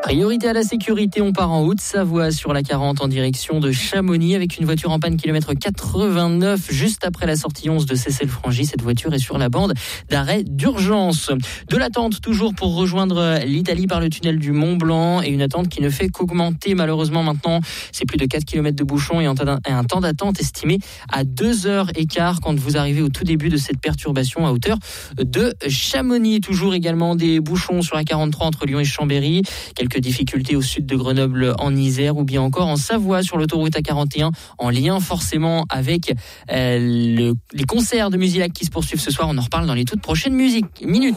Priorité à la sécurité, on part en Haute-Savoie sur la 40 en direction de Chamonix avec une voiture en panne kilomètre 89 juste après la sortie 11 de Cessel-Frangy. Cette voiture est sur la bande d'arrêt d'urgence. De l'attente toujours pour rejoindre l'Italie par le tunnel du Mont-Blanc et une attente qui ne fait qu'augmenter malheureusement maintenant. C'est plus de 4 km de bouchons et un temps d'attente estimé à 2h15 quand vous arrivez au tout début de cette perturbation à hauteur de Chamonix. Toujours également des bouchons sur la 43 entre Lyon et Chambéry. Quelques difficultés au sud de Grenoble en Isère ou bien encore en Savoie sur l'autoroute A41 en lien forcément avec les concerts de Musilac qui se poursuivent ce soir. On en reparle dans les toutes prochaines minutes.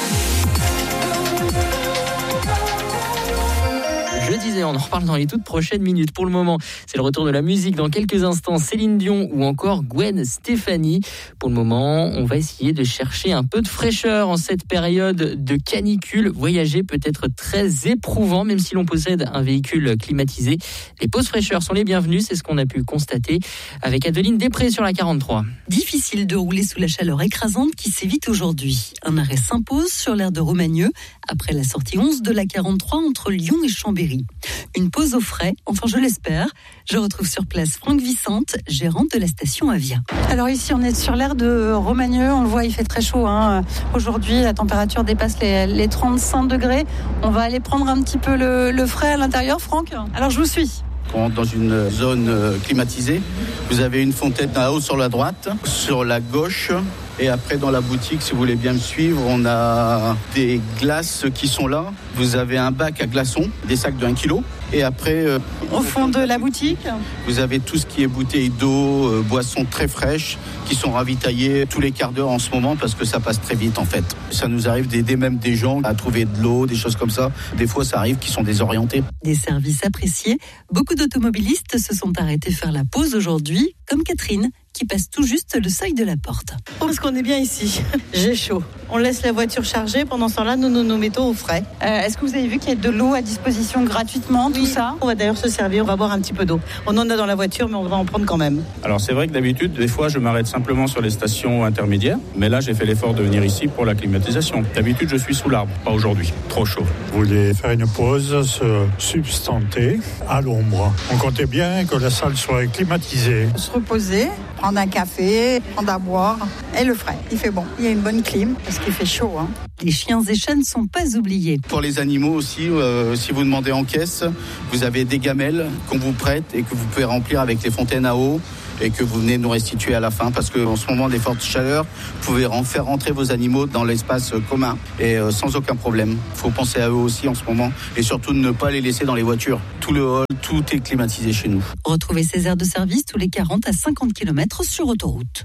Je disais, on en reparle dans les toutes prochaines minutes. Pour le moment, c'est le retour de la musique. Dans quelques instants, Céline Dion ou encore Gwen Stefani. Pour le moment, on va essayer de chercher un peu de fraîcheur en cette période de canicule. Voyager peut être très éprouvant, même si l'on possède un véhicule climatisé. Les pauses fraîcheurs sont les bienvenues, c'est ce qu'on a pu constater avec Adeline Després sur la 43. Difficile de rouler sous la chaleur écrasante qui s'évite aujourd'hui. Un arrêt s'impose sur l'aire de Romagneux après la sortie 11 de la 43 entre Lyon et Chambéry. Une pause au frais, enfin je l'espère. Je retrouve sur place Franck Vicente, gérante de la station Avia. Alors ici on est sur l'aire de Romagneux, on le voit, il fait très chaud. Aujourd'hui la température dépasse les 35 degrés. On va aller prendre un petit peu le frais à l'intérieur, Franck. Alors je vous suis. On rentre dans une zone climatisée. Vous avez une fontaine à eau sur la droite, sur la gauche. Et après, dans la boutique, si vous voulez bien me suivre, on a des glaces qui sont là. Vous avez un bac à glaçons, des sacs de 1 kg. Et après... au fond de la boutique, vous avez tout ce qui est bouteilles d'eau, boissons très fraîches, qui sont ravitaillées tous les quarts d'heure en ce moment parce que ça passe très vite en fait. Ça nous arrive d'aider même des gens à trouver de l'eau, des choses comme ça. Des fois, ça arrive qu'ils sont désorientés. Des services appréciés. Beaucoup d'automobilistes se sont arrêtés faire la pause aujourd'hui, comme Catherine, qui passe tout juste le seuil de la porte. Parce qu'on est bien ici, j'ai chaud. On laisse la voiture chargée, pendant ce temps-là, nous mettons au frais. Est-ce que vous avez vu qu'il y a de l'eau à disposition gratuitement, tout ça ? On va d'ailleurs se servir, on va boire un petit peu d'eau. On en a dans la voiture, mais on va en prendre quand même. Alors c'est vrai que d'habitude, des fois, je m'arrête simplement sur les stations intermédiaires, mais là, j'ai fait l'effort de venir ici pour la climatisation. D'habitude, je suis sous l'arbre, pas aujourd'hui, trop chaud. Vous voulez faire une pause, se substanter à l'ombre. On comptait bien que la salle soit climatisée. Se reposer, prendre un café, prendre à boire et le frais. Il fait bon, il y a une bonne clim parce qu'il fait chaud. Les chiens et chats ne sont pas oubliés. Pour les animaux aussi, si vous demandez en caisse, vous avez des gamelles qu'on vous prête et que vous pouvez remplir avec les fontaines à eau et que vous venez nous restituer à la fin parce qu'en ce moment des fortes chaleurs, vous pouvez faire rentrer vos animaux dans l'espace commun et sans aucun problème. Il faut penser à eux aussi en ce moment et surtout ne pas les laisser dans les voitures. Tout le hall, tout est climatisé chez nous. Retrouvez ces aires de service tous les 40 à 50 km sur autoroute.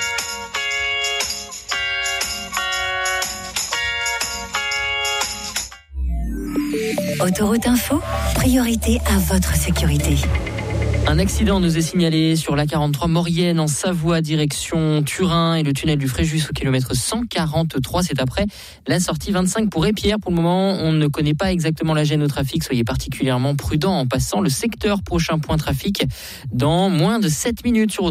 Autoroute Info, priorité à votre sécurité. Un accident nous est signalé sur la 43 Maurienne en Savoie, direction Turin et le tunnel du Fréjus au kilomètre 143. C'est après la sortie 25 pour Épierre. Pour le moment, on ne connaît pas exactement la gêne au trafic. Soyez particulièrement prudents en passant le secteur. Prochain point trafic dans moins de 7 minutes sur